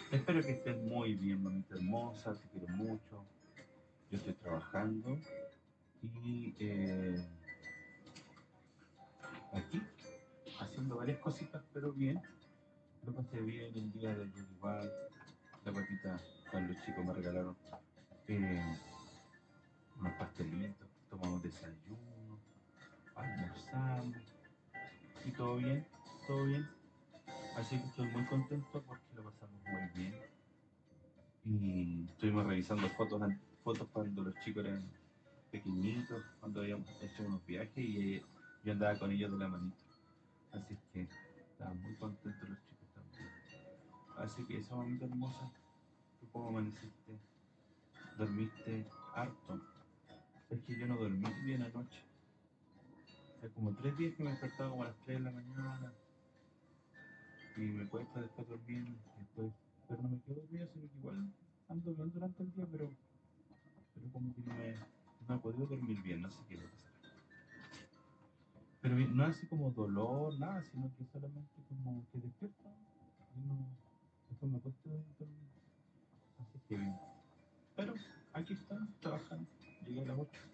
Espero que estés muy bien, mamita hermosa, te quiero mucho. Yo estoy trabajando y aquí haciendo varias cositas, pero bien. Lo pasé bien el día de ayer igual. La patita con los chicos me regalaron eh, unos pastelitos, tomamos desayuno, almorzamos y todo bien, todo bien. Así que estoy muy contento porque lo pasamos muy bien. Y estuvimos revisando fotos cuando los chicos eran pequeñitos, cuando habíamos hecho unos viajes y yo andaba con ellos de la manita. Así que estaban muy contentos los chicos también. Así que esa mamita hermosa, ¿tú cómo amaneciste? ¿Dormiste harto? Es que yo no dormí bien anoche. Hace como 3 días que me despertaba como a las 3 de la mañana y me cuesta después dormir, después, pero no me quedo dormido, sino que igual ando bien durante el día, pero como que no he podido dormir bien, no sé qué va a pasar. Pero no así como dolor, nada, sino que solamente como que despierto y no, después me cuesta dormir. Así que bien. Pero aquí están trabajando. Llegué a las 8.